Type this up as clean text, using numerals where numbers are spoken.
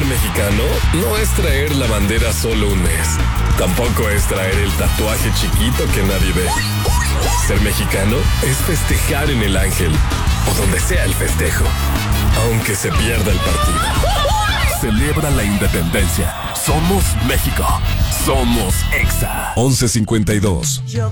Ser mexicano no es traer la bandera solo un mes. Tampoco es traer el tatuaje chiquito que nadie ve. Ser mexicano es festejar en el Ángel o donde sea el festejo, aunque se pierda el partido. Celebra la independencia. Somos México. Somos EXA. 11:52. Yo